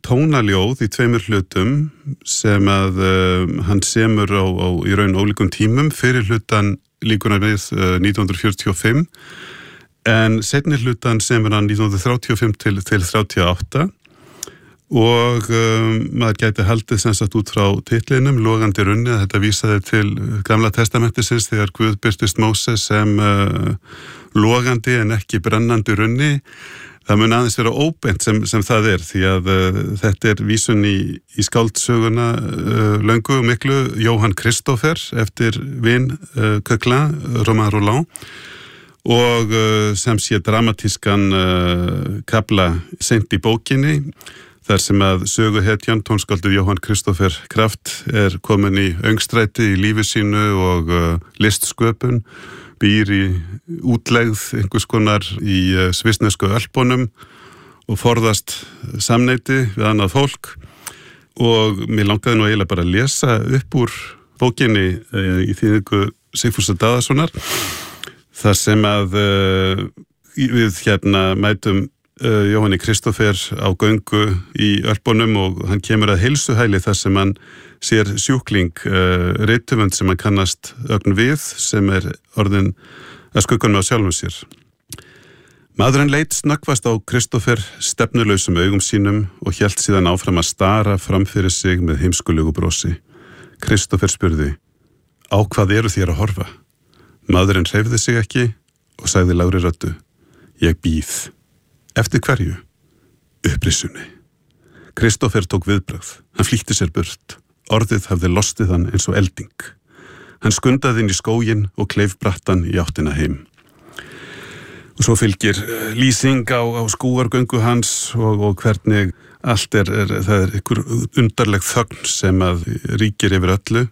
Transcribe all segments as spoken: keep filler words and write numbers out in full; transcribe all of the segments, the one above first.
tónaljóð í tveimur hlutum sem að uh, hann semur á, á í raun ólíkum tímum. Fyrir hlutan líkunar við uh, nítján hundruð fjörutíu og fimm en seinni hlutan semur hann nítján hundruð þrjátíu og fimm til, til þrjátíu og átta og um, maður gæti haldið sem sagt út frá titlinum Logandi runni að þetta vísaði til Gamla testamentisins þegar Guð birtist Móse sem uh, logandi en ekki brennandi runni. Það mun aðeins vera óbeint sem, sem það er því að uh, þetta er vísun í, í skáldsöguna uh, löngu og miklu Jóhann Kristófer eftir vin uh, Coquelin, Romain Rolland og uh, sem sé dramatískan uh, kafla seint í bókinni þar sem að söguhetjan, tónskáldur Jóhann Kristófer Kraft er komin í öngstræti í lífi sínu og uh, listsköpun, býr í útlegð einhvers konar í uh, svissnesku Ölpunum og forðast samneyti við annað fólk og mér langaði nú eiginlega bara að lesa upp úr bókinni uh, í þýðingu Sigfúsar Daðasonar þar sem að uh, við hérna mætum Uh, Jóhanni Kristófer á göngu í Ölpunum og hann kemur að heilsuhæli þar sem hann sér sjúkling uh, rithöfund sem hann kannast ögn við sem er orðin að skugganum á sjálfum sér. Maðurinn leit snöggvast á Kristófer stefnulausum augum sínum og hélt síðan áfram að stara fram fyrir sig með heimskulegu brosi. Kristófer spurði: Á hvað eru þér að horfa? Maðurinn hreyfði sig ekki og sagði lágri röddu: Ég bíð. Eftir hverju? Upprisunni. Kristófer tók viðbragð. Hann flýtti sér burt. Orðið hafði lostið hann eins og elding. Hann skundaði inn í skóginn og kleif brattan í áttina heim. Og svo fylgir lýsing á, á skúargöngu hans og, og hvernig allt er, er, það er einhver undarleg þögn sem að ríkir yfir öllu.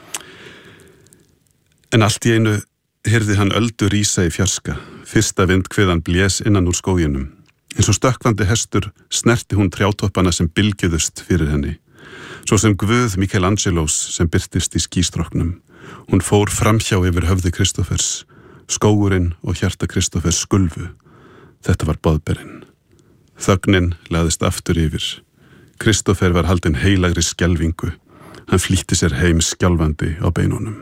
En allt í einu heyrði hann öldu rísa í fjarska. Fyrsta vindkviðan blés innan úr skóginum. Eins og stökkvandi hestur snerti hún trjátoppana sem bylgjuðust fyrir henni. Svo sem Guð Michelangelos sem birtist í skýstróknum. Hún fór framhjá yfir höfði Kristófers. Skógurinn og hjarta Kristófers skulfu. Þetta var boðberinn. Þögnin laðist aftur yfir. Kristófer var haldinn heilagri skelfingu. Hann flýtti sér heim skjálfandi á beinunum.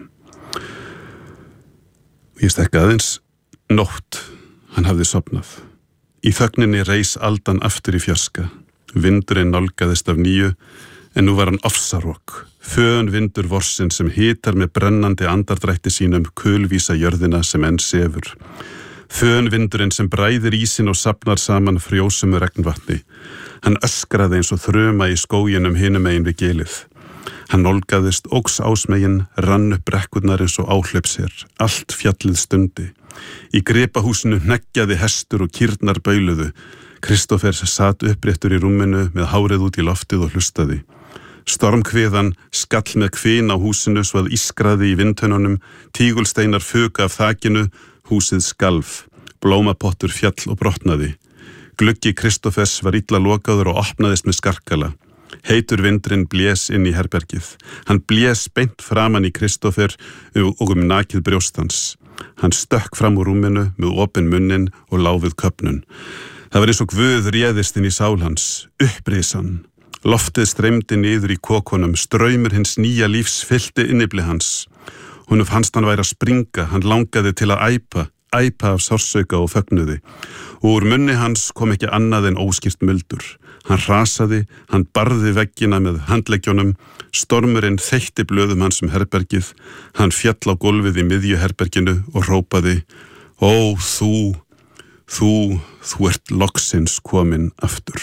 Ég stekka aðeins nótt. Hann hafði sofnað. Í þögninni reis aldan aftur í fjarska. Vindurinn nálgaðist af nýju, en nú var hann ofsarok. Fön vindur vorsin sem hitar með brennandi andardrætti sínum kulvísa jörðina sem enn sefur. Fön vindurinn sem bræðir ísin og safnar saman frjósumu regnvatni. Hann öskraði eins og þruma í skóginum hinum megin við gilið. Hann nálgaðist óks ásmegin, rann upp brekkurnar eins og áhlaup sér. Allt fjallið stundi. Í gripahúsinu hneggjaði hestur og kýrnar bauluðu. Kristófer sat uppréttur í rúminu með hárið út í loftið og hlustaði. Stormkviðan skall með kvin á húsinu svo að ískraði í vindhönunum, tígulsteinar fuku af þakinu, húsið skalf, blómapottur fjall og brotnaði. Gluggi Kristófers var illa lokaður og opnaðist með skarkala. Heitur vindurinn blés inn í herbergið. Hann blés beint framan í Kristófer og um nakið brjóstans. Hann stökk fram úr rúminu með opinn munnin og lá við köfnun. Það var eins og Guð réðist inn í sál hans, upprisan. Loftið streymdi niður í kokonum, straumur hins nýja lífs fyllti innibli hans. Honum fannst hann væri að springa, hann langaði til að æpa, æpa af sársauka og fögnuði. Og úr munni hans kom ekki annað en óskýrt muldur. Hann rasaði, hann barði veggina með handleggjónum, stormurinn þeytti blöðum hans um herbergið, hann fjall á gólfið í miðju herberginu og rópaði: Ó, þú, þú, þú ert loksins komin aftur.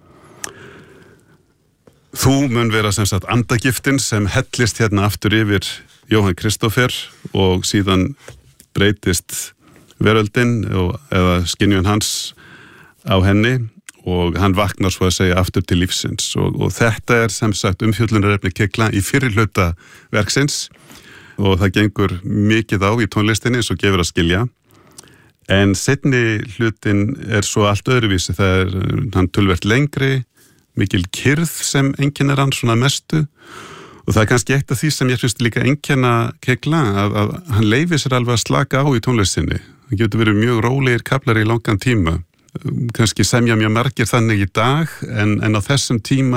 Þú mun vera sem sagt andagiftin sem hellist hérna aftur yfir Jóhann Kristófer og síðan breytist veröldin eða skynjun hans á henni. Og hann vaknar svo að segja aftur til lífsins og, og þetta er sem sagt umfjöllunarefni Coquelin í fyrri hluta verksins og það gengur mikið á í tónlistinni eins og gefur að skilja en seinni hlutin er svo allt öðruvísi, það er hann töluvert lengri, mikil kyrrð sem einkennir hann svona mestu og það er kannski eitt af því sem ég finnst líka einkenna Coquelin að, að hann leyfir sér alveg að slaka á í tónlistinni, það getur verið mjög rólegir kaflar í langan tíma. Kannski semja mjög margir þannig í dag en, en á þessum tíma